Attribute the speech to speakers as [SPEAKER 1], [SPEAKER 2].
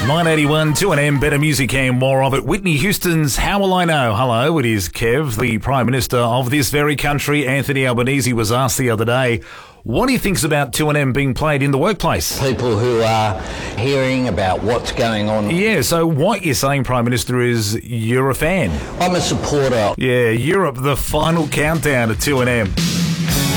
[SPEAKER 1] 981, 2NM, better music and more of it. Whitney Houston's How Will I Know? Hello, it is Kev. The Prime Minister of this very country, Anthony Albanese, was asked the other day what he thinks about 2NM being played in the workplace.
[SPEAKER 2] People who are hearing about what's going on.
[SPEAKER 1] Yeah, so what you're saying, Prime Minister, is you're a fan.
[SPEAKER 2] I'm a supporter.
[SPEAKER 1] Yeah, Europe, the final countdown to 2NM.